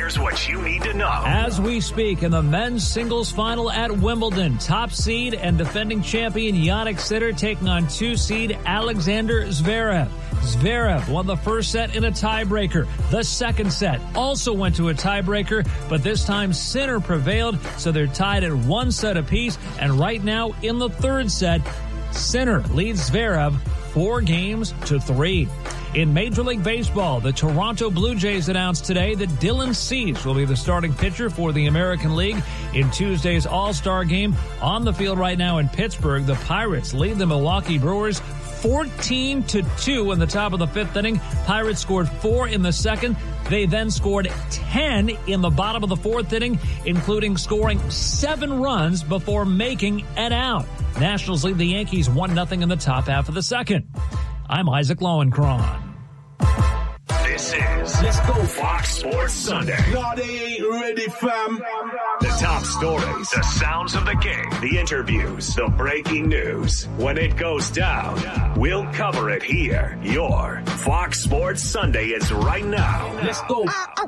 here's what you need to know. As we speak, in the men's singles final at Wimbledon, top seed and defending champion Jannik Sinner taking on 2 seed Alexander Zverev. Zverev won the first set in a tiebreaker. The second set also went to a tiebreaker, but this time Sinner prevailed, so they're tied at 1 set apiece. And right now in the third set, Sinner leads Zverev 4-3. In Major League Baseball, the Toronto Blue Jays announced today that Dylan Cease will be the starting pitcher for the American League in Tuesday's All-Star game. On the field right now in Pittsburgh, the Pirates lead the Milwaukee Brewers 14-2 in the top of the 5th inning. Pirates scored 4 in the second. They then scored 10 in the bottom of the 4th inning, including scoring 7 runs before making an out. Nationals lead the Yankees 1-0 in the top half of the second. I'm Isaac Lowenkron. This is Let's Go Fox Sports Sunday. No, they ain't ready, fam. The top stories, the sounds of the game, the interviews, the breaking news. When it goes down, we'll cover it here. Your Fox Sports Sunday is right now. Let's go.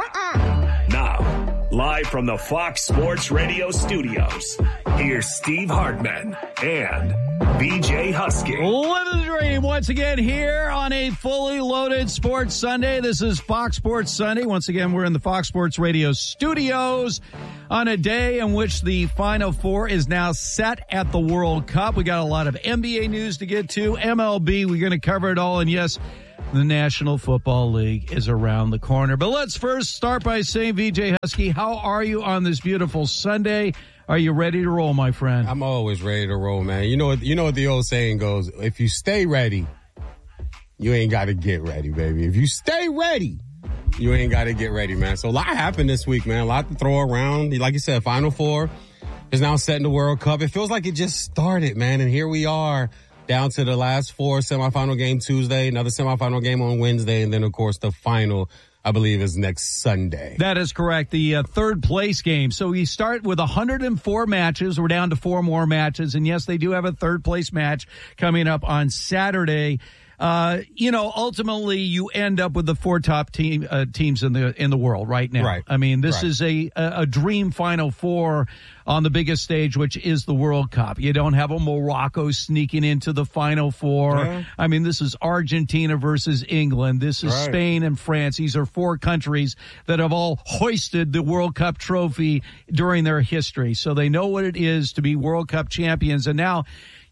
Now, live from the Fox Sports Radio studios, here's Steve Hartman and BJ Husky. Living the dream once again here on a fully loaded Sports Sunday. This is Fox Sports Sunday. Once again, we're in the Fox Sports Radio studios on a day in which the Final Four is now set at the World Cup. We got a lot of NBA news to get to. MLB, we're going to cover it all. And yes, the National Football League is around the corner. But let's first start by saying, VJ Husky, how are you on this beautiful Sunday? Are you ready to roll, my friend? I'm always ready to roll, man. You know what the old saying goes, if you stay ready, you ain't got to get ready, baby. If you stay ready, you ain't got to get ready, man. So a lot happened this week, man. A lot to throw around. Like you said, Final Four is now set in the World Cup. It feels like it just started, man. And here we are down to the last 4, semifinal game Tuesday, another semifinal game on Wednesday, and then, of course, the final, I believe, is next Sunday. That is correct. The third place game. So we start with 104 matches. We're down to 4 more matches. And yes, they do have a third place match coming up on Saturday. Ultimately you end up with the 4 top teams in the world right now. Right. I mean, this is a dream Final Four on the biggest stage, which is the World Cup. You don't have a Morocco sneaking into the Final Four. Yeah. I mean, this is Argentina versus England. This is Spain and France. These are 4 countries that have all hoisted the World Cup trophy during their history. So they know what it is to be World Cup champions. And now,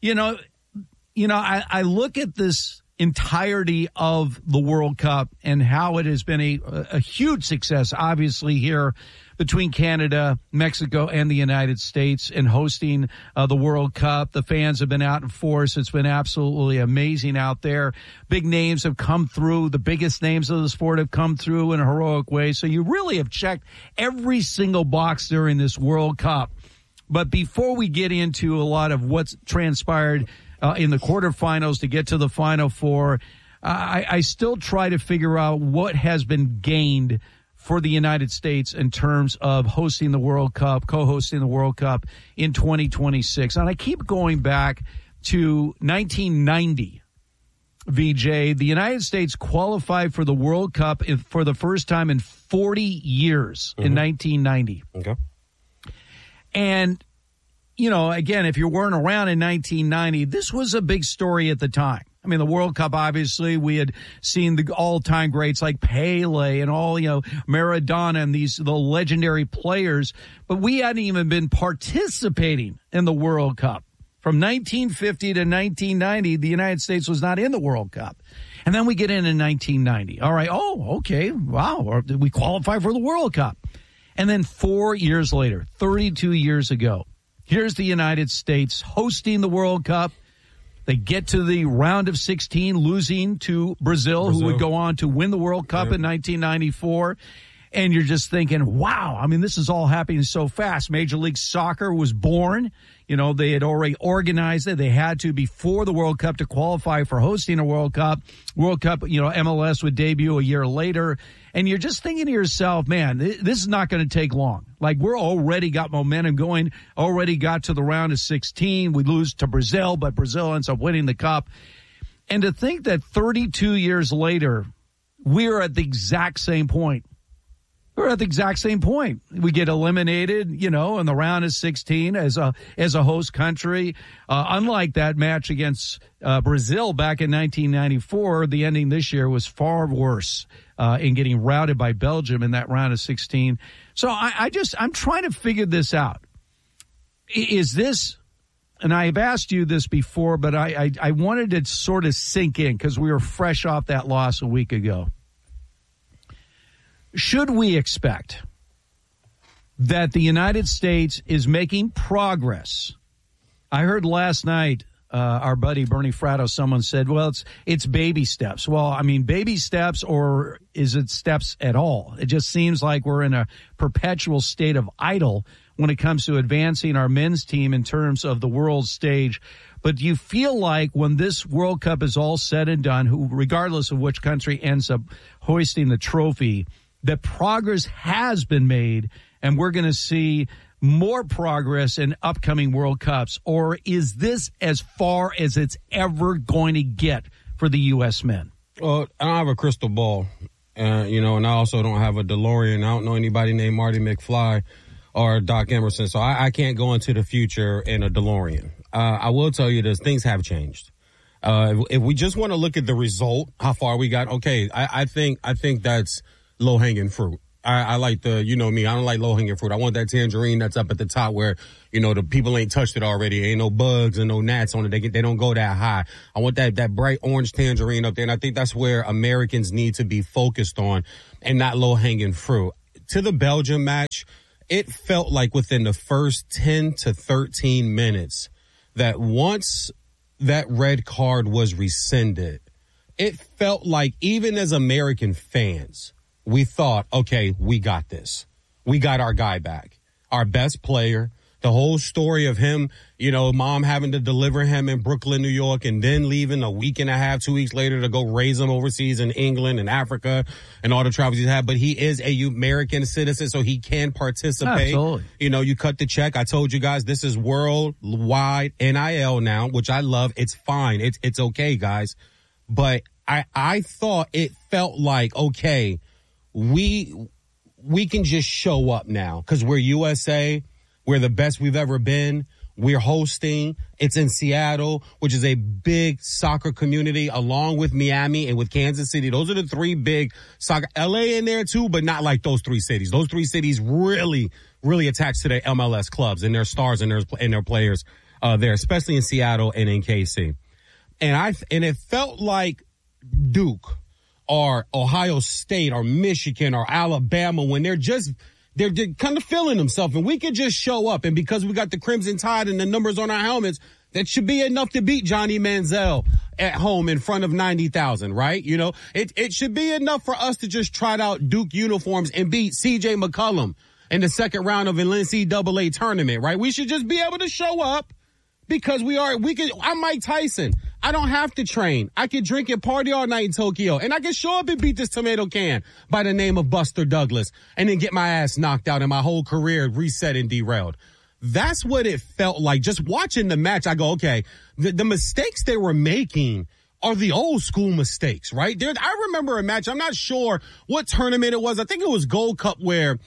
I look at this entirety of the World Cup and how it has been a huge success, obviously, here between Canada, Mexico, and the United States in hosting the World Cup. The fans have been out in force. It's been absolutely amazing out there. Big names have come through. The biggest names of the sport have come through in a heroic way. So you really have checked every single box during this World Cup. But before we get into a lot of what's transpired in the quarterfinals to get to the Final Four, I still try to figure out what has been gained for the United States in terms of hosting the World Cup, co-hosting the World Cup in 2026. And I keep going back to 1990, VJ. The United States qualified for the World Cup for the first time in 40 years in 1990. Okay. And again, if you weren't around in 1990, this was a big story at the time. I mean, the World Cup, obviously, we had seen the all-time greats like Pele and all, Maradona and the legendary players, but we hadn't even been participating in the World Cup. From 1950 to 1990, the United States was not in the World Cup. And then we get in 1990. All right. Oh, okay. Wow. We qualify for the World Cup. And then 4 years later, 32 years ago, here's the United States hosting the World Cup. They get to the round of 16, losing to Brazil, who would go on to win the World Cup in 1994. And you're just thinking, wow, I mean, this is all happening so fast. Major League Soccer was born. They had already organized it. They had to before the World Cup to qualify for hosting a World Cup. World Cup, MLS would debut a year later. And you're just thinking to yourself, man, this is not going to take long. Like, we're already got momentum going, already got to the round of 16. We lose to Brazil, but Brazil ends up winning the cup. And to think that 32 years later, we're at the exact same point We're at the exact same point. We get eliminated, in the round of 16 as a host country. Unlike that match against Brazil back in 1994, the ending this year was far worse in getting routed by Belgium in that round of 16. So I'm trying to figure this out. Is this, and I've asked you this before, but I wanted to sort of sink in because we were fresh off that loss a week ago. Should we expect that the United States is making progress? I heard last night our buddy Bernie Fratto, someone said, well, it's baby steps. Well, I mean, baby steps, or is it steps at all? It just seems like we're in a perpetual state of idle when it comes to advancing our men's team in terms of the world stage. But do you feel like when this World Cup is all said and done, regardless of which country ends up hoisting the trophy, that progress has been made and we're going to see more progress in upcoming World Cups? Or is this as far as it's ever going to get for the U.S. men? Well, I don't have a crystal ball, and I also don't have a DeLorean. I don't know anybody named Marty McFly or Doc Emerson, so I can't go into the future in a DeLorean. I will tell you this, things have changed. If we just want to look at the result, how far we got, okay, I think that's low-hanging fruit. I like I don't like low-hanging fruit. I want that tangerine that's up at the top where, the people ain't touched it already. Ain't no bugs and no gnats on it. They don't go that high. I want that bright orange tangerine up there. And I think that's where Americans need to be focused on and not low-hanging fruit. To the Belgium match, it felt like within the first 10 to 13 minutes that once that red card was rescinded, it felt like even as American fans, we thought, okay, we got this. We got our guy back, our best player. The whole story of him, mom having to deliver him in Brooklyn, New York, and then leaving a week and a half, 2 weeks later to go raise him overseas in England and Africa and all the travels he's had. But he is a American citizen, so he can participate. Absolutely. You cut the check. I told you guys this is worldwide NIL now, which I love. It's fine. It's okay, guys. But I thought it felt like, okay, we can just show up now because we're USA. We're the best we've ever been. We're hosting. It's in Seattle, which is a big soccer community, along with Miami and with Kansas City. Those are the three big soccer. LA in there too, but not like those three cities. Those three cities really, really attached to their MLS clubs and their stars and their players there, especially in Seattle and in KC. And it felt like Duke or Ohio State or Michigan or Alabama when they're kind of feeling themselves, and we could just show up. And because we got the Crimson Tide and the numbers on our helmets, that should be enough to beat Johnny Manziel at home in front of 90,000, right? It should be enough for us to just trot out Duke uniforms and beat C.J. McCollum in the second round of an NCAA tournament, right? We should just be able to show up because I'm Mike Tyson. I don't have to train. I can drink and party all night in Tokyo, and I can show up and beat this tomato can by the name of Buster Douglas and then get my ass knocked out and my whole career reset and derailed. That's what it felt like. Just watching the match, I go, okay, the mistakes they were making are the old school mistakes, right? I remember a match, I'm not sure what tournament it was. I think it was Gold Cup where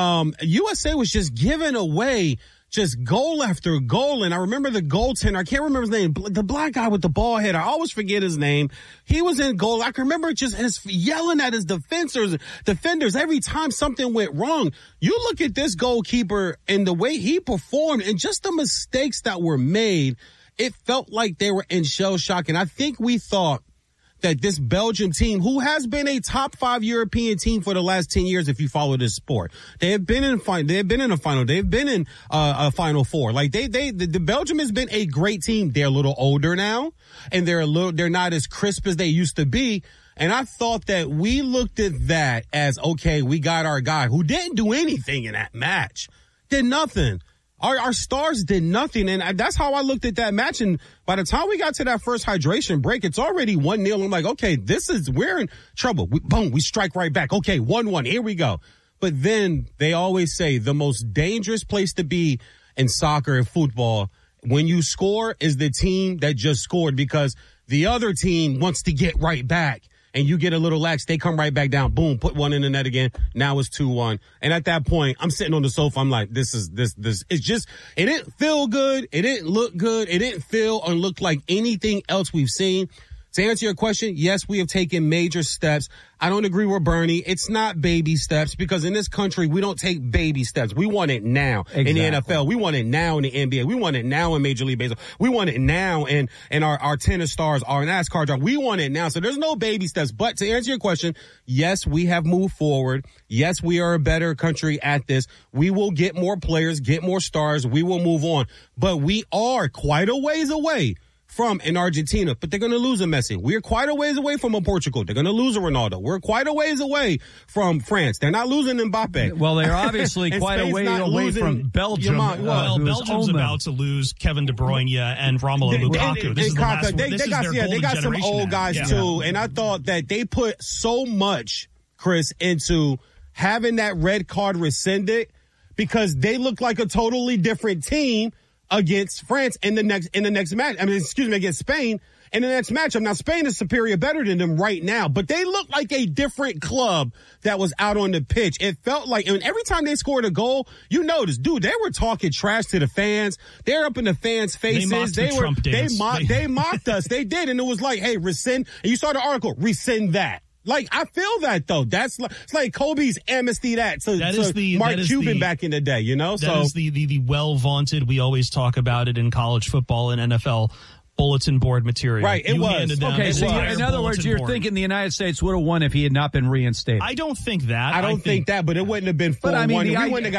USA was just giving away just goal after goal. And I remember the goaltender, I can't remember his name, the black guy with the ball head. I always forget his name. He was in goal. I can remember just yelling at his defenders every time something went wrong. You look at this goalkeeper and the way he performed and just the mistakes that were made, it felt like they were in shell shock. And I think we thought that this Belgium team, who has been a top 5 European team for the last 10 years, if you follow this sport, they have been in a final. They've been in a Final Four. Like the Belgium has been a great team. They're a little older now, and they're not as crisp as they used to be. And I thought that we looked at that as, okay, we got our guy who didn't do anything in that match, did nothing. Our stars did nothing, and that's how I looked at that match. And by the time we got to that first hydration break, it's already 1-0. I'm like, okay, we're in trouble. We strike right back. Okay, 1-1, here we go. But then they always say the most dangerous place to be in soccer and football when you score is the team that just scored, because the other team wants to get right back and you get a little lax, they come right back down. Boom, put one in the net again. Now it's 2-1. And at that point, I'm sitting on the sofa. I'm like, this. It's just, it didn't feel good. It didn't look good. It didn't feel or look like anything else we've seen. To answer your question, yes, we have taken major steps. I don't agree with Bernie. It's not baby steps because in this country, we don't take baby steps. We want it now in the NFL. We want it now in the NBA. We want it now in Major League Baseball. We want it now in our tennis stars, our NASCAR drive. We want it now. So there's no baby steps. But to answer your question, yes, we have moved forward. Yes, we are a better country at this. We will get more players, get more stars. We will move on. But we are quite a ways away from in Argentina, but they're going to lose a Messi. We're quite a ways away from a Portugal. They're going to lose a Ronaldo. We're quite a ways away from France. They're not losing Mbappe. Well, they're obviously quite a way away from Belgium. Belgium's about to lose Kevin De Bruyne and Romelu Lukaku. They got some old guys too, and I thought that they put so much, Chris, into having that red card rescinded because they look like a totally different team against France in the next match. Against Spain in the next matchup. Now, Spain is superior, better than them right now, but they look like a different club that was out on the pitch. It felt like, and every time they scored a goal, you noticed, dude, they were talking trash to the fans. They're up in the fans' faces. They mocked us. They did, and it was like, hey, rescind. And you saw the article, rescind that. Like, I feel that, though. It's like Kobe's amnesty to Mark Cuban back in the day, you know? That is the well-vaunted, we always talk about it in college football and NFL bulletin board material. Right, it was. Okay, so in other words, you're thinking the United States would have won if he had not been reinstated. I don't think that. I don't think that, but it wouldn't have been 4-1. We wouldn't have